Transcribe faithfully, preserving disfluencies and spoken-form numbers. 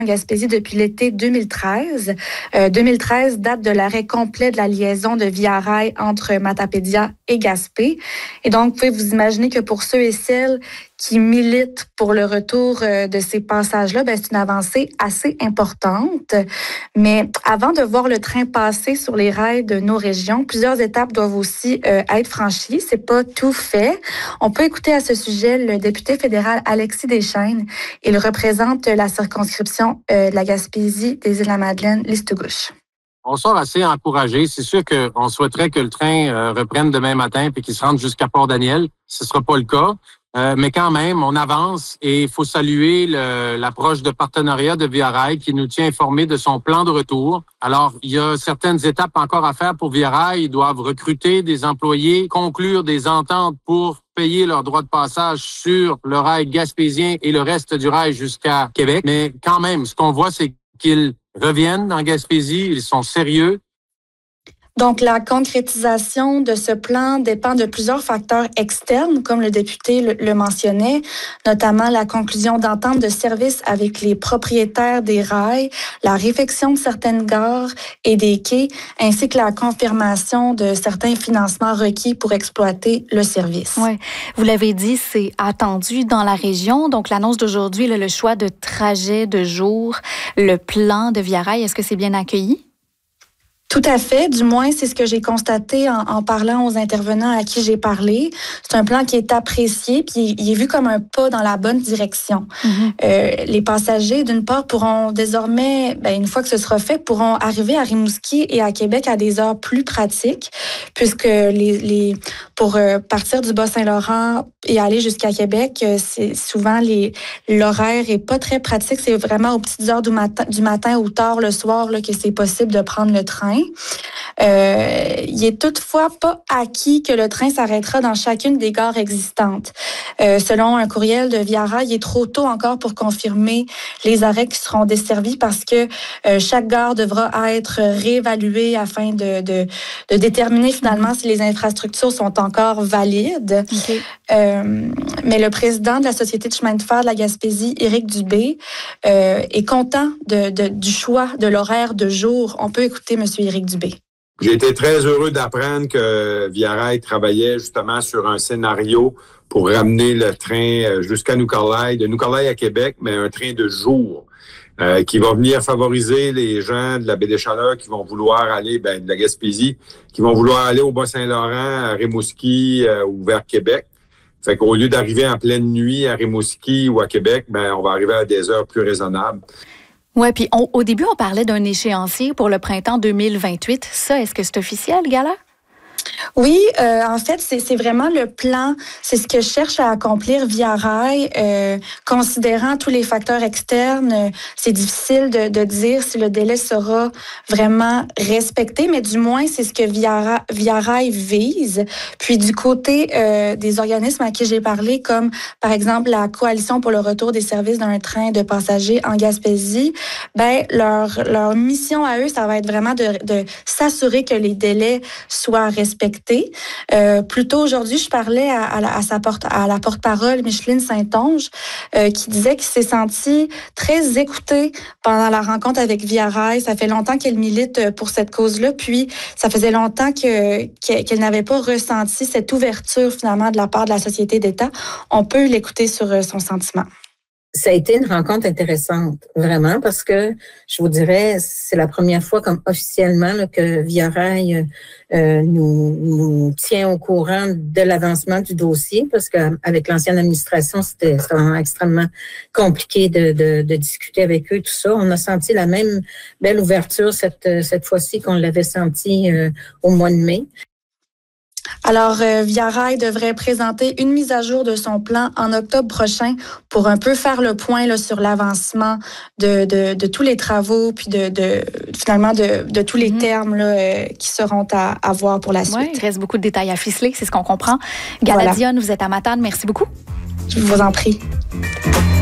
en Gaspésie depuis l'été deux mille treize. Euh, deux mille treize date de l'arrêt complet de la liaison de Via Rail entre Matapédia et Gaspé. Et donc, vous pouvez vous imaginer que pour ceux et celles qui militent pour le retour euh, de ces passages-là, ben, c'est une avancée assez importante. Mais avant de voir le train passer sur les rails de nos régions, plusieurs étapes doivent aussi euh, être franchies. C'est pas tout fait. On peut écouter à ce sujet le député fédéral Alexis Deschênes. Il représente la circonscription euh, de la Gaspésie, des Îles-de-la-Madeleine, Listugouche. On sort assez encouragé. C'est sûr qu'on souhaiterait que le train euh, reprenne demain matin et qu'il se rende jusqu'à Port-Daniel. Ce ne sera pas le cas. Euh, mais quand même, on avance et il faut saluer le, l'approche de partenariat de Via Rail qui nous tient informés de son plan de retour. Alors, il y a certaines étapes encore à faire pour Via Rail. Ils doivent recruter des employés, conclure des ententes pour payer leurs droits de passage sur le rail gaspésien et le reste du rail jusqu'à Québec. Mais quand même, ce qu'on voit, c'est qu'ils reviennent en Gaspésie, ils sont sérieux. Donc, la concrétisation de ce plan dépend de plusieurs facteurs externes, comme le député le, le mentionnait, notamment la conclusion d'ententes de services avec les propriétaires des rails, la réfection de certaines gares et des quais, ainsi que la confirmation de certains financements requis pour exploiter le service. Oui, vous l'avez dit, c'est attendu dans la région. Donc, l'annonce d'aujourd'hui, le, le choix de trajet de jour, le plan de Via Rail, est-ce que c'est bien accueilli? Tout à fait. Du moins, c'est ce que j'ai constaté en, en parlant aux intervenants à qui j'ai parlé. C'est un plan qui est apprécié, puis il est vu comme un pas dans la bonne direction. Mm-hmm. Euh, les passagers, d'une part, pourront désormais, ben, une fois que ce sera fait, pourront arriver à Rimouski et à Québec à des heures plus pratiques, puisque les, les pour euh, partir du Bas-Saint-Laurent et aller jusqu'à Québec, euh, c'est souvent les l'horaire est pas très pratique. C'est vraiment aux petites heures du matin, du matin ou tard le soir là, que c'est possible de prendre le train. Euh, il est toutefois pas acquis que le train s'arrêtera dans chacune des gares existantes. Euh, selon un courriel de Via Rail, il est trop tôt encore pour confirmer les arrêts qui seront desservis parce que euh, chaque gare devra être réévaluée afin de, de, de déterminer finalement si les infrastructures sont encore valides. Okay. Euh, mais le président de la Société de chemin de fer de la Gaspésie, Éric Dubé, euh, est content de, de, du choix de l'horaire de jour. On peut écouter M. Éric Dubé. J'ai été très heureux d'apprendre que Via Rail travaillait justement sur un scénario pour ramener le train jusqu'à Noucarlaï, de Noucarlaï à Québec, mais un train de jour euh, qui va venir favoriser les gens de la baie des Chaleurs qui vont vouloir aller, ben, de la Gaspésie, qui vont vouloir aller au Bas-Saint-Laurent, à Rimouski euh, ou vers Québec. Fait qu'au lieu d'arriver en pleine nuit à Rimouski ou à Québec, ben, on va arriver à des heures plus raisonnables. Oui, puis on, au début, on parlait d'un échéancier pour le printemps deux mille vingt-huit. Ça, est-ce que c'est officiel, Gala? Oui, euh, en fait, c'est, c'est vraiment le plan, c'est ce que cherche à accomplir Via Rail, euh, considérant tous les facteurs externes. Euh, c'est difficile de, de dire si le délai sera vraiment respecté, mais du moins, c'est ce que Via, Via Rail vise. Puis du côté euh, des organismes à qui j'ai parlé, comme par exemple la Coalition pour le retour des services d'un train de passagers en Gaspésie, ben leur, leur mission à eux, ça va être vraiment de, de s'assurer que les délais soient respectés. Euh, plus tôt aujourd'hui, je parlais à, à, la, à, sa porte, à la porte-parole Micheline Saint-Onge euh, qui disait qu'il s'est senti très écoutée pendant la rencontre avec Via Rail. Ça fait longtemps qu'elle milite pour cette cause-là, puis ça faisait longtemps que, qu'elle, qu'elle n'avait pas ressenti cette ouverture finalement de la part de la société d'État. On peut l'écouter sur son sentiment. Ça a été une rencontre intéressante, vraiment, parce que je vous dirais, c'est la première fois comme officiellement là, que Via Rail euh, nous, nous tient au courant de l'avancement du dossier, parce qu'avec l'ancienne administration, c'était, c'était vraiment extrêmement compliqué de, de, de discuter avec eux, tout ça. On a senti la même belle ouverture cette, cette fois-ci qu'on l'avait senti euh, au mois de mai. Alors, euh, Via Rail devrait présenter une mise à jour de son plan en octobre prochain pour un peu faire le point là, sur l'avancement de, de, de tous les travaux, puis de, de finalement de, de tous les mm-hmm. termes là, euh, qui seront à, à voir pour la suite. Oui, il reste beaucoup de détails à ficeler, c'est ce qu'on comprend. Gala Dionne, vous êtes à Matane, merci beaucoup. Je vous en prie.